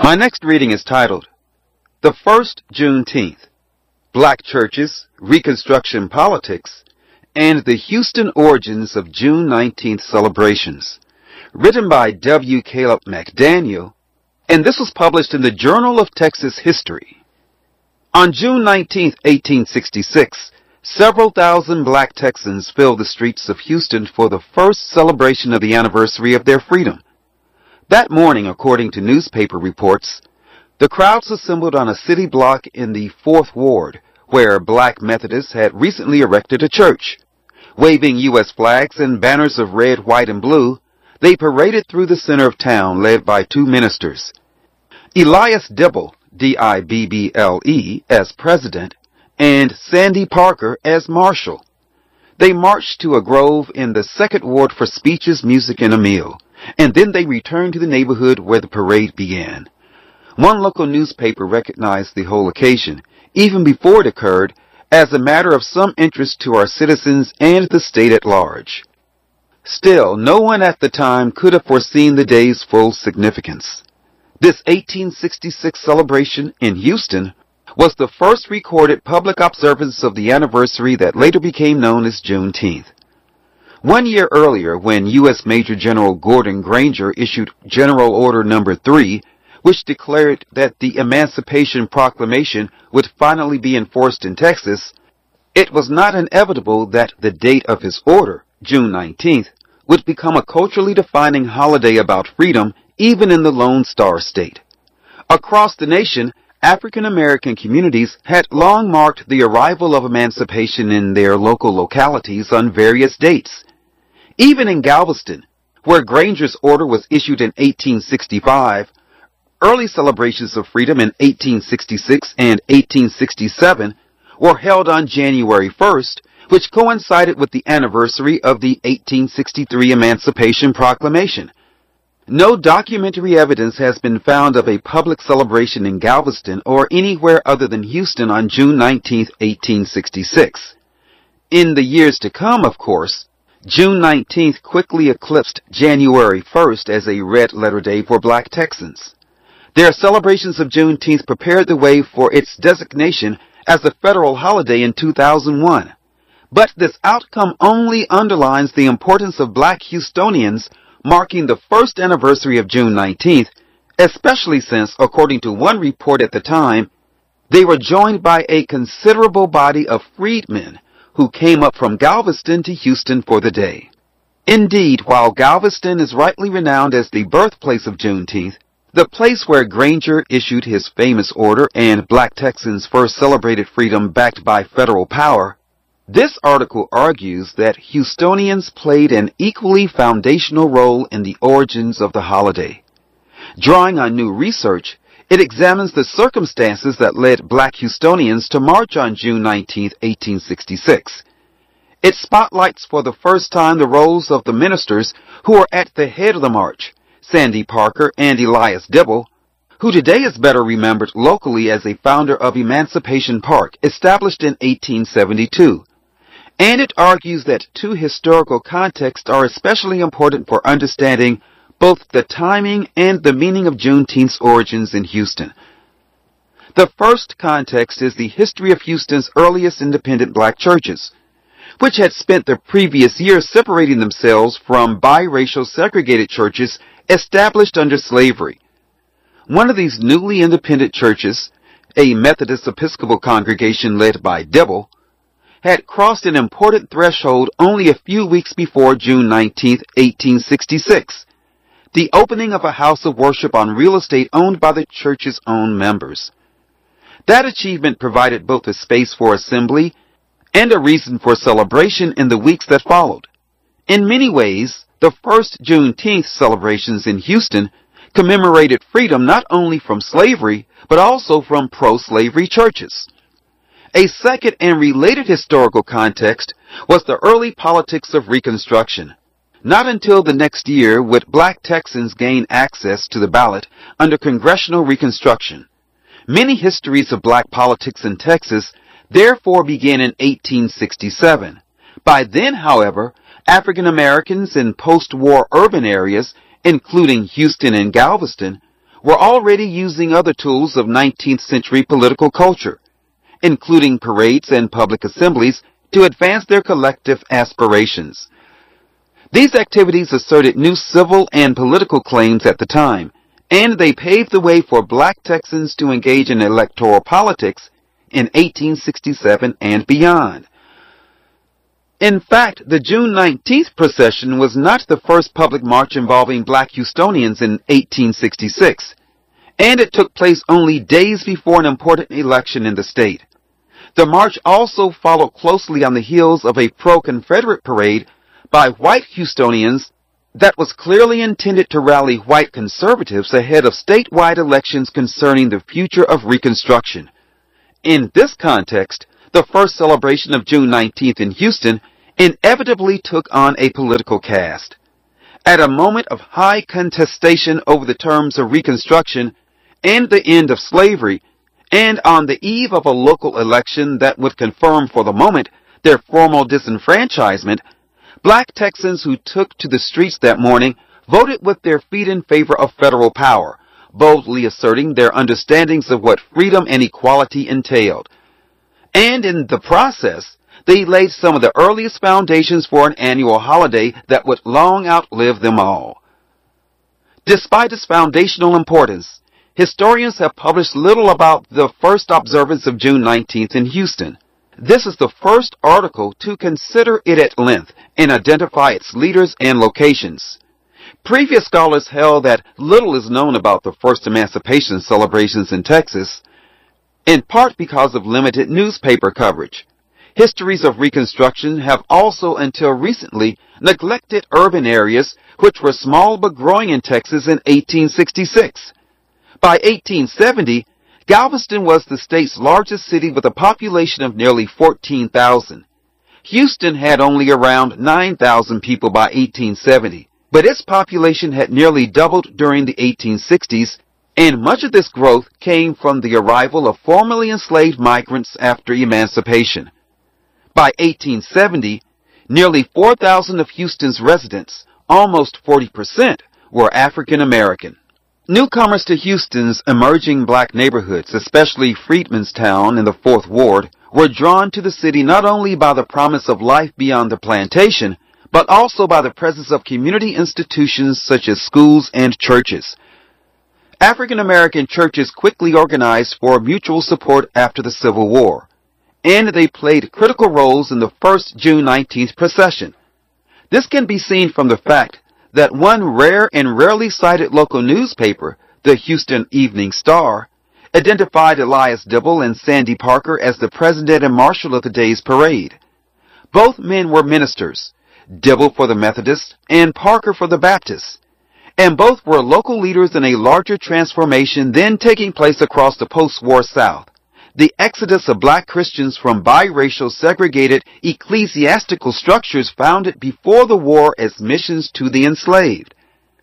My next reading is titled, The First Juneteenth, Black Churches, Reconstruction Politics, and the Houston Origins of June 19th Celebrations, written by W. Caleb McDaniel, and this was published in the Journal of Texas History. On June 19, 1866, several thousand black Texans filled the streets of Houston for the first celebration of the anniversary of their freedom. That morning, according to newspaper reports, the crowds assembled on a city block in the 4th Ward, where black Methodists had recently erected a church. Waving U.S. flags and banners of red, white, and blue, they paraded through the center of town led by two ministers. Elias Dibble, D-I-B-B-L-E, as president, and Sandy Parker as marshal. They marched to a grove in the 2nd Ward for speeches, music, and a meal, and then they returned to the neighborhood where the parade began. One local newspaper recognized the whole occasion, even before it occurred, as a matter of some interest to our citizens and the state at large. Still, no one at the time could have foreseen the day's full significance. This 1866 celebration in Houston was the first recorded public observance of the anniversary that later became known as Juneteenth. 1 year earlier, when U.S. Major General Gordon Granger issued General Order No. 3, which declared that the Emancipation Proclamation would finally be enforced in Texas, it was not inevitable that the date of his order, June 19th, would become a culturally defining holiday about freedom even in the Lone Star State. Across the nation, African American communities had long marked the arrival of emancipation in their local localities on various dates. Even in Galveston, where Granger's order was issued in 1865, early celebrations of freedom in 1866 and 1867 were held on January 1st, which coincided with the anniversary of the 1863 Emancipation Proclamation. No documentary evidence has been found of a public celebration in Galveston or anywhere other than Houston on June 19, 1866. In the years to come, of course, June 19th quickly eclipsed January 1st as a red-letter day for black Texans. Their celebrations of Juneteenth prepared the way for its designation as a federal holiday in 2001. But this outcome only underlines the importance of black Houstonians marking the first anniversary of June 19th, especially since, according to one report at the time, they were joined by a considerable body of freedmen who came up from Galveston to Houston for the day. Indeed, while Galveston is rightly renowned as the birthplace of Juneteenth, the place where Granger issued his famous order and black Texans first celebrated freedom backed by federal power, this article argues that Houstonians played an equally foundational role in the origins of the holiday. Drawing on new research, it examines the circumstances that led black Houstonians to march on June 19, 1866. It spotlights for the first time the roles of the ministers who were at the head of the march, Sandy Parker and Elias Dibble, who today is better remembered locally as a founder of Emancipation Park, established in 1872. And it argues that two historical contexts are especially important for understanding both the timing and the meaning of Juneteenth's origins in Houston. The first context is the history of Houston's earliest independent black churches, which had spent the previous year separating themselves from biracial segregated churches established under slavery. One of these newly independent churches, a Methodist Episcopal congregation led by Dibble, had crossed an important threshold only a few weeks before June 19, 1866, the opening of a house of worship on real estate owned by the church's own members. That achievement provided both a space for assembly and a reason for celebration in the weeks that followed. In many ways, the first Juneteenth celebrations in Houston commemorated freedom not only from slavery, but also from pro-slavery churches. A second and related historical context was the early politics of Reconstruction. Not until the next year would black Texans gain access to the ballot under congressional Reconstruction. Many histories of black politics in Texas therefore began in 1867. By then, however, African Americans in post-war urban areas, including Houston and Galveston, were already using other tools of 19th century political culture, including parades and public assemblies, to advance their collective aspirations. These activities asserted new civil and political claims at the time, and they paved the way for black Texans to engage in electoral politics in 1867 and beyond. In fact, the June 19th procession was not the first public march involving black Houstonians in 1866, and it took place only days before an important election in the state. The march also followed closely on the heels of a pro-Confederate parade by white Houstonians that was clearly intended to rally white conservatives ahead of statewide elections concerning the future of Reconstruction. In this context, the first celebration of June 19th in Houston inevitably took on a political cast. At a moment of high contestation over the terms of Reconstruction and the end of slavery, and on the eve of a local election that would confirm for the moment their formal disenfranchisement, black Texans who took to the streets that morning voted with their feet in favor of federal power, boldly asserting their understandings of what freedom and equality entailed. And in the process, they laid some of the earliest foundations for an annual holiday that would long outlive them all. Despite its foundational importance, historians have published little about the first observance of June 19th in Houston. This is the first article to consider it at length and identify its leaders and locations. Previous scholars held that little is known about the first emancipation celebrations in Texas, in part because of limited newspaper coverage. Histories of Reconstruction have also until recently neglected urban areas which were small but growing in Texas in 1866. By 1870, Galveston was the state's largest city with a population of nearly 14,000. Houston had only around 9,000 people by 1870, but its population had nearly doubled during the 1860s, and much of this growth came from the arrival of formerly enslaved migrants after emancipation. By 1870, nearly 4,000 of Houston's residents, almost 40%, were African American. Newcomers to Houston's emerging black neighborhoods, especially Freedmanstown in the 4th Ward, were drawn to the city not only by the promise of life beyond the plantation, but also by the presence of community institutions such as schools and churches. African American churches quickly organized for mutual support after the Civil War, and they played critical roles in the first June 19th procession. This can be seen from the fact that one rare and rarely cited local newspaper, the Houston Evening Star, identified Elias Dibble and Sandy Parker as the president and marshal of the day's parade. Both men were ministers, Dibble for the Methodists and Parker for the Baptists, and both were local leaders in a larger transformation then taking place across the post-war South, the exodus of black Christians from biracial segregated ecclesiastical structures founded before the war as missions to the enslaved.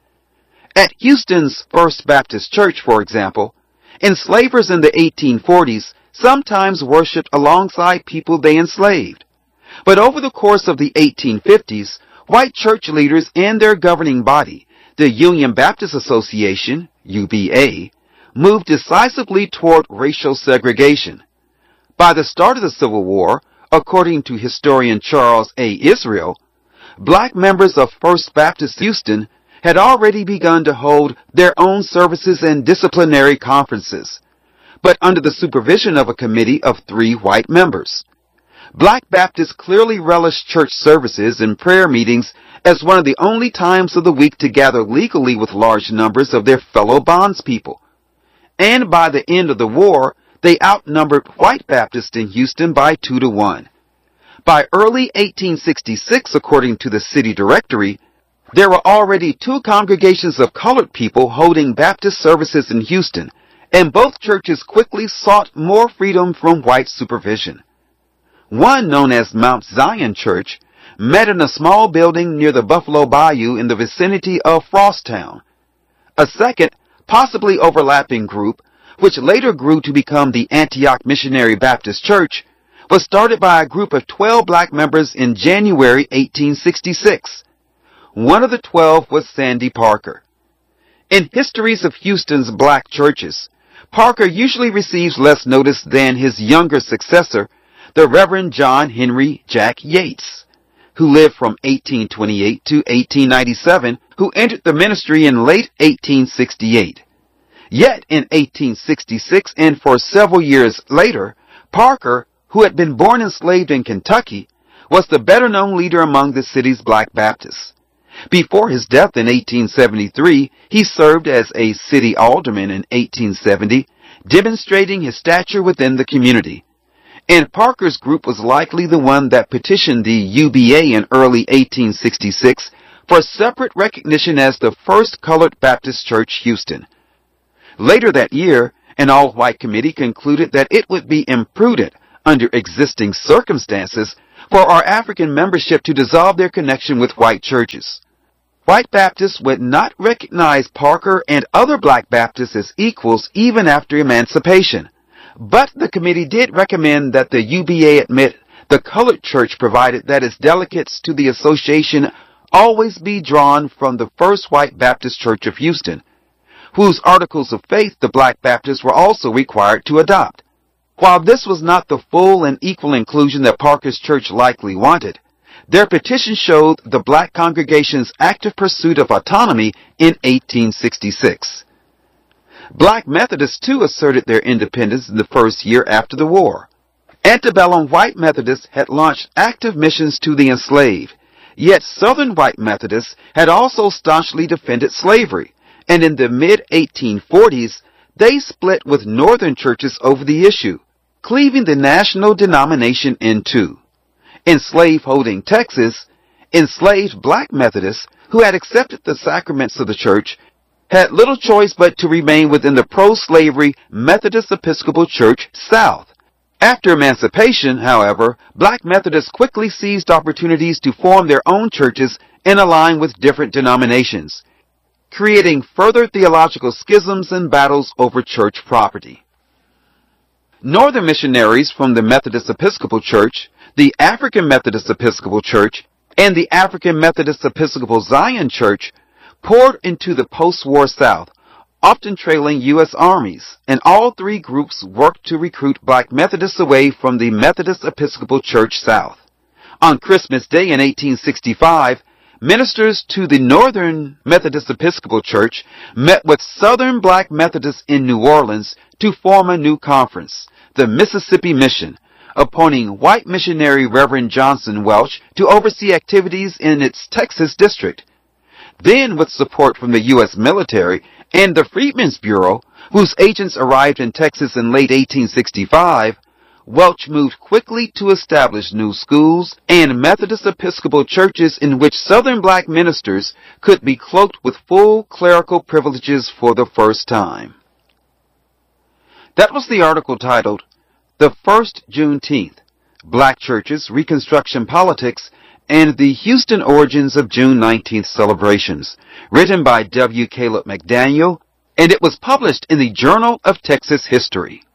At Houston's First Baptist Church, for example, enslavers in the 1840s sometimes worshiped alongside people they enslaved. But over the course of the 1850s, white church leaders and their governing body, the Union Baptist Association, UBA, moved decisively toward racial segregation. By the start of the Civil War, according to historian Charles A. Israel, black members of First Baptist Houston had already begun to hold their own services and disciplinary conferences, but under the supervision of a committee of 3 white members. Black Baptists clearly relished church services and prayer meetings as one of the only times of the week to gather legally with large numbers of their fellow bondspeople. And by the end of the war, they outnumbered white Baptists in Houston by 2-1. By early 1866, according to the city directory, there were already 2 congregations of colored people holding Baptist services in Houston, and both churches quickly sought more freedom from white supervision. One, known as Mount Zion Church, met in a small building near the Buffalo Bayou in the vicinity of Frosttown. A second, possibly overlapping group, which later grew to become the Antioch Missionary Baptist Church, was started by a group of 12 black members in January 1866. One of the 12 was Sandy Parker. In histories of Houston's black churches, Parker usually receives less notice than his younger successor, the Reverend John Henry Jack Yates, who lived from 1828 to 1897, who entered the ministry in late 1868. Yet in 1866 and for several years later, Parker, who had been born enslaved in Kentucky, was the better-known leader among the city's black Baptists. Before his death in 1873, he served as a city alderman in 1870, demonstrating his stature within the community. And Parker's group was likely the one that petitioned the UBA in early 1866 for separate recognition as the first colored Baptist church, Houston. Later that year, an all-white committee concluded that it would be imprudent, under existing circumstances, for our African membership to dissolve their connection with white churches. White Baptists would not recognize Parker and other black Baptists as equals even after emancipation. But the committee did recommend that the UBA admit the colored church, provided that its delegates to the association always be drawn from the First White Baptist Church of Houston, whose articles of faith the black Baptists were also required to adopt. While this was not the full and equal inclusion that Parker's church likely wanted, their petition showed the black congregation's active pursuit of autonomy in 1866. Black Methodists, too, asserted their independence in the first year after the war. Antebellum white Methodists had launched active missions to the enslaved, yet Southern white Methodists had also staunchly defended slavery, and in the mid-1840s, they split with Northern churches over the issue, cleaving the national denomination in two. In slave-holding Texas, enslaved black Methodists, who had accepted the sacraments of the church, had little choice but to remain within the pro-slavery Methodist Episcopal Church South. After emancipation, however, black Methodists quickly seized opportunities to form their own churches and align with different denominations, creating further theological schisms and battles over church property. Northern missionaries from the Methodist Episcopal Church, the African Methodist Episcopal Church, and the African Methodist Episcopal Zion Church poured into the post-war South, often trailing U.S. armies, and all three groups worked to recruit black Methodists away from the Methodist Episcopal Church South. On Christmas Day in 1865, ministers to the Northern Methodist Episcopal Church met with Southern black Methodists in New Orleans to form a new conference, the Mississippi Mission, appointing white missionary Reverend Johnson Welch to oversee activities in its Texas district. Then, with support from the U.S. military and the Freedmen's Bureau, whose agents arrived in Texas in late 1865, Welch moved quickly to establish new schools and Methodist Episcopal churches in which Southern black ministers could be cloaked with full clerical privileges for the first time. That was the article titled, "The First Juneteenth, Black Churches, Reconstruction Politics, and the Houston Origins of June 19th Celebrations," written by W. Caleb McDaniel, and it was published in the Journal of Texas History.